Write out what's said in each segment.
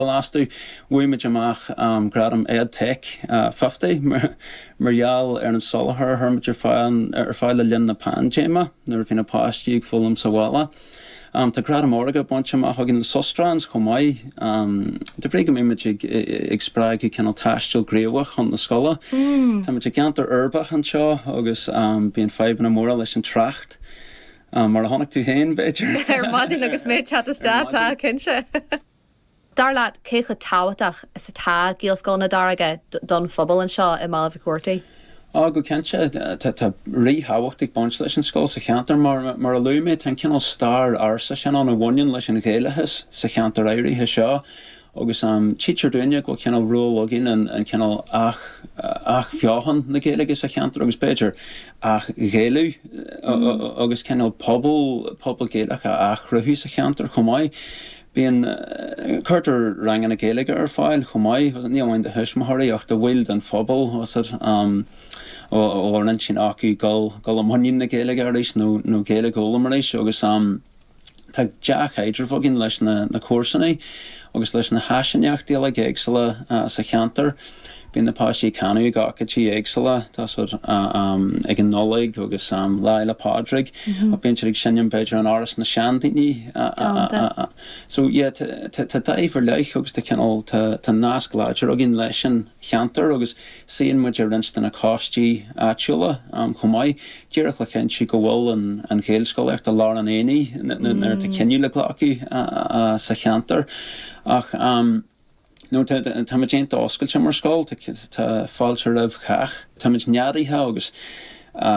Last we met jamach gradam ed tech 50 Marial an Solher hermit fan file lin na pan jema nur fin a past fulham sawala ta gradam orga bunch of hogin the sostrans komai the bregum image exprag can tastal grewach on the scholar ta mit ganter urbach and shaw agus being 5 and a more less and tracht mar honig to hen better imagine agus me chat ta kinse Darlaat cécha táhaach is a tá gíalscáil na darige don phobal an seo I mála bhcuirtaí. Go kense tá ríhahachttig bunch leis an scóil sa cheantar mar a luúméid tan cinál star arsa sin an a bhain leis an chéilechas sa cheantar éirithe seo agus teacher duine go cinál rólogin an cinál ach fiochan na chéileige sa cheantar agus Beiidir ach géilú agus cinál pobl céilecha ach ruthú sa cheantar chomáid Being Carter rang in a Gaelic file, Humai was near the Hishmahari of the wild and fobble was it or an Chinaki Golamonin the Gaelic Irish no Gaelic Olamarish August tag Jack Hydrofogin leis na Corsany August leis na Hashinach the like Exela sa Chanter being the Pashi Canu Gakachi Exela that's what again Nolig August Lila Padrig I've been to Shinyan Bedger and Aris na Shandini so yeah to die for life August the canal to Nask Ladger again Leshin Chanter August seeing what you're in a costi Chula Kumai Jirach Lakenchi go well and Gael Scholar to Lauren Aney and to Kenny Laclaki sa Chanter ach No, tamagent oscail chamar scáil tá fáilte raibh chach tamid neadaí agus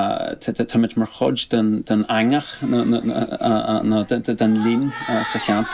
tamid mar chud den angach den lín sa cheantar